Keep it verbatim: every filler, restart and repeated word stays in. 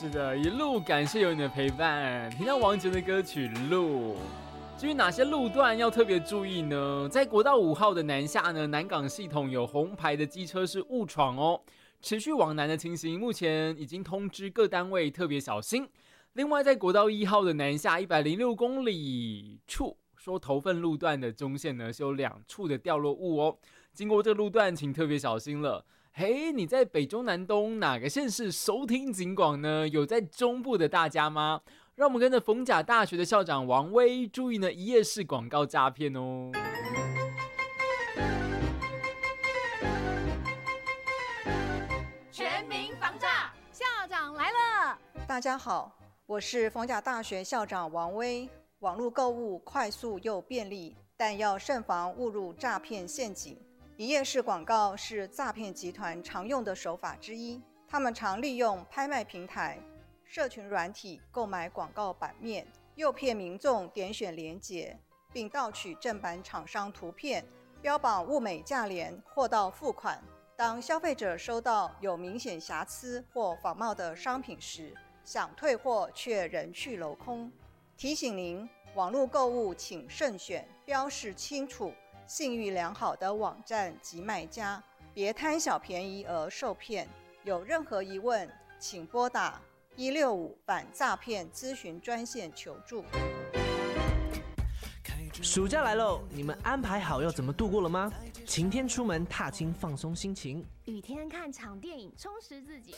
是的，一路感谢有你的陪伴。听到王杰的歌曲《路》，至于哪些路段要特别注意呢？在国道五号的南下呢，南港系统有红牌的机车是误闯哦，持续往南的情形，目前已经通知各单位特别小心。另外，在国道一号的南下一百零六公里处，说头份路段的中线呢是有两处的掉落物哦，经过这个路段请特别小心了。嘿，你在北中南东哪个县市收听警广呢？有在中部的大家吗？让我们跟着逢甲大学的校长王威注意呢一页式广告诈骗哦。 全民防诈，校长来了！ 大家好，我是逢甲大学校长王威。网络购物快速又便利，但要慎防误入诈骗陷阱。一页式广告是诈骗集团常用的手法之一，他们常利用拍卖平台、社群软体购买广告版面，诱骗民众点选连结，并盗取正版厂商图片，标榜物美价廉，货到付款。当消费者收到有明显瑕疵或仿冒的商品时，想退货却人去楼空。提醒您，网络购物请慎选标示清楚、信誉良好的网站及卖家，别贪小便宜而受骗。有任何疑问，请拨打一六五反诈骗咨询专线求助。 暑假来喽，你们安排好要怎么度过了吗？晴天出门踏青放松心情， 雨天看场电影充实自己，